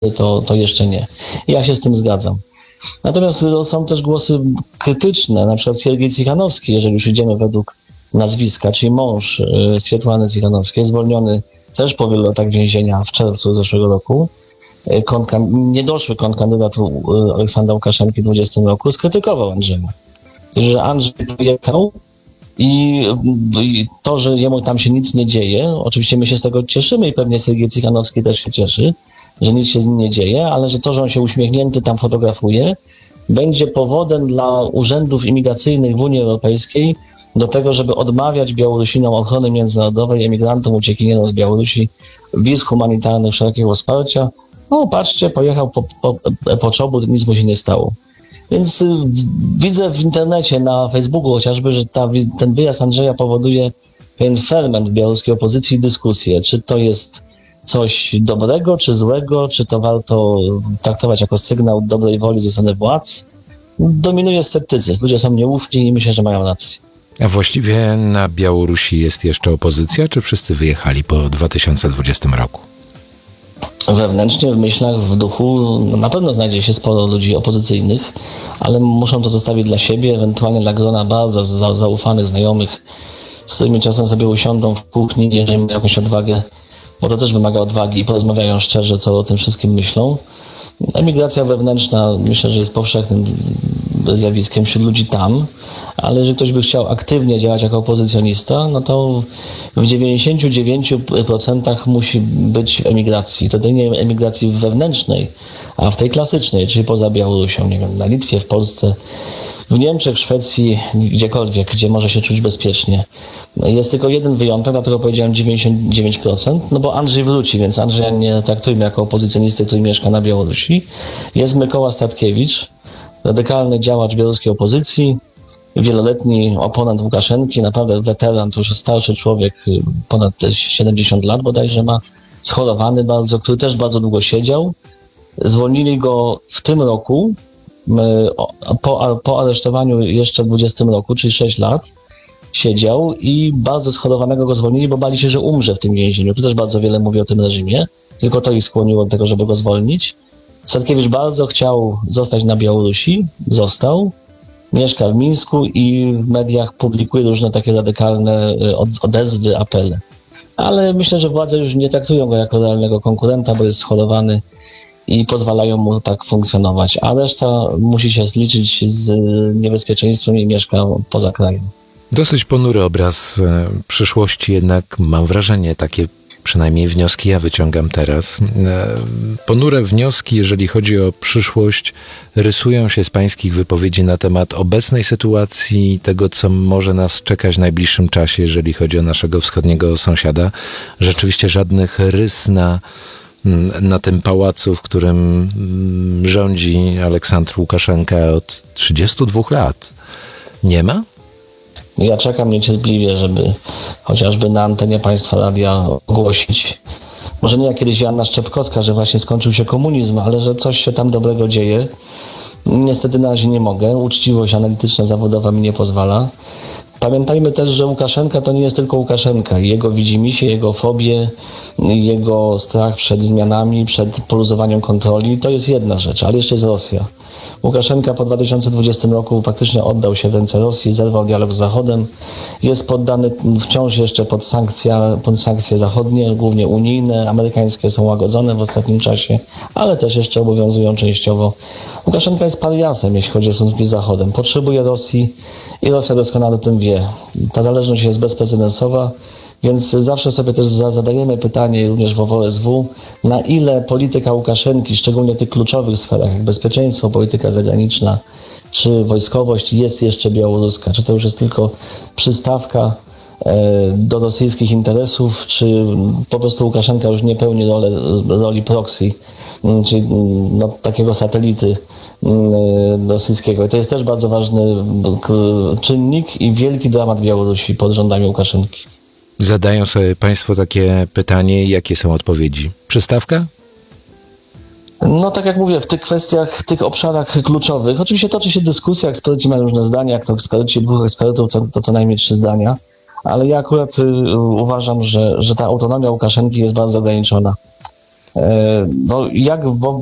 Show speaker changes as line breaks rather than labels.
to jeszcze nie. Ja się z tym zgadzam. Natomiast są też głosy krytyczne, na przykład Siergiej Cichanowski, jeżeli już idziemy według nazwiska, czyli mąż Swiatłany Cichanowskiej, zwolniony też po wielu latach więzienia w czerwcu zeszłego roku. Niedoszły kontrkandydat Aleksandra Łukaszenki w 2020 roku skrytykował Andrzeja. Że Andrzej pojechał i to, że jemu tam się nic nie dzieje, oczywiście my się z tego cieszymy i pewnie Siergiej Cichanowski też się cieszy, że nic się z nim nie dzieje, ale że to, że on się uśmiechnięty tam fotografuje, będzie powodem dla urzędów imigracyjnych w Unii Europejskiej do tego, żeby odmawiać Białorusinom ochrony międzynarodowej, emigrantom, uciekinierom z Białorusi, wiz humanitarnych, wszelkiego wsparcia. No patrzcie, pojechał po czobut, nic mu się nie stało. Więc widzę w internecie, na Facebooku chociażby, że ten wyjazd Andrzeja powoduje pewien ferment w białoruskiej opozycji i dyskusję, czy to jest coś dobrego, czy złego, czy to warto traktować jako sygnał dobrej woli ze strony władz. Dominuje sceptycyzm. Ludzie są nieufni i myślę, że mają rację.
A właściwie na Białorusi jest jeszcze opozycja, czy wszyscy wyjechali po 2020 roku?
Wewnętrznie, w myślach, w duchu na pewno znajdzie się sporo ludzi opozycyjnych, ale muszą to zostawić dla siebie, ewentualnie dla grona bardzo zaufanych znajomych, z którymi czasem sobie usiądą w kuchni, jeżeli mają jakąś odwagę, bo to też wymaga odwagi i porozmawiają szczerze, co o tym wszystkim myślą. Emigracja wewnętrzna myślę, że jest powszechnym zjawiskiem wśród ludzi tam, ale jeżeli ktoś by chciał aktywnie działać jako opozycjonista, no to w 99% musi być emigracji. To nie emigracji wewnętrznej, a w tej klasycznej, czyli poza Białorusią, nie wiem, na Litwie, w Polsce, w Niemczech, w Szwecji, gdziekolwiek, gdzie może się czuć bezpiecznie. Jest tylko jeden wyjątek, dlatego powiedziałem 99%, no bo Andrzej wróci, więc Andrzeja nie traktujmy jako opozycjonisty, który mieszka na Białorusi. Jest Mykoła Statkiewicz, radykalny działacz białoruskiej opozycji, wieloletni oponent Łukaszenki, naprawdę weteran, to już starszy człowiek, ponad 70 lat bodajże ma, schorowany bardzo, który też bardzo długo siedział. Zwolnili go w tym roku, po aresztowaniu jeszcze w 20 roku, czyli 6 lat, siedział i bardzo schorowanego go zwolnili, bo bali się, że umrze w tym więzieniu. Tu też bardzo wiele mówi o tym reżimie, tylko to ich skłoniło do tego, żeby go zwolnić. Statkiewicz bardzo chciał zostać na Białorusi, został, mieszka w Mińsku i w mediach publikuje różne takie radykalne odezwy, apele. Ale myślę, że władze już nie traktują go jako realnego konkurenta, bo jest schorowany i pozwalają mu tak funkcjonować, a reszta musi się zliczyć z niebezpieczeństwem i mieszka poza krajem.
Dosyć ponury obraz przyszłości, jednak mam wrażenie, takie przynajmniej wnioski ja wyciągam teraz. Ponure wnioski, jeżeli chodzi o przyszłość, rysują się z pańskich wypowiedzi na temat obecnej sytuacji, tego, co może nas czekać w najbliższym czasie, jeżeli chodzi o naszego wschodniego sąsiada. Rzeczywiście żadnych rys na tym pałacu, w którym rządzi Aleksandr Łukaszenka od 32 lat. Nie ma?
Ja czekam niecierpliwie, żeby chociażby na antenie Państwa Radia ogłosić, może nie jak kiedyś Joanna Szczepkowska, że właśnie skończył się komunizm, ale że coś się tam dobrego dzieje. Niestety na razie nie mogę. Uczciwość analityczna, zawodowa mi nie pozwala. Pamiętajmy też, że Łukaszenka to nie jest tylko Łukaszenka. Jego widzimisię, jego fobię, jego strach przed zmianami, przed poluzowaniem kontroli, to jest jedna rzecz, ale jeszcze jest Rosja. Łukaszenka po 2020 roku praktycznie oddał się w ręce Rosji, zerwał dialog z Zachodem, jest poddany wciąż jeszcze pod sankcje zachodnie, głównie unijne, amerykańskie są łagodzone w ostatnim czasie, ale też jeszcze obowiązują częściowo. Łukaszenka jest pariasem, jeśli chodzi o stosunki z Zachodem. Potrzebuje Rosji i Rosja doskonale o tym wie. Ta zależność jest bezprecedensowa, więc zawsze sobie też zadajemy pytanie, również w OWSW, na ile polityka Łukaszenki, szczególnie w tych kluczowych sferach, jak bezpieczeństwo, polityka zagraniczna czy wojskowość, jest jeszcze białoruska. Czy to już jest tylko przystawka do rosyjskich interesów, czy po prostu Łukaszenka już nie pełni roli proxy, czyli takiego satelity rosyjskiego. I to jest też bardzo ważny czynnik i wielki dramat Białorusi pod rządami Łukaszenki.
Zadają sobie Państwo takie pytanie, jakie są odpowiedzi? Przystawka?
No tak jak mówię, w tych kwestiach, w tych obszarach kluczowych, oczywiście toczy się dyskusja, eksperci mają różne zdania, jak to eksperci, dwóch ekspertów, to co najmniej 3 zdania, ale ja akurat uważam, że ta autonomia Łukaszenki jest bardzo ograniczona. No, jak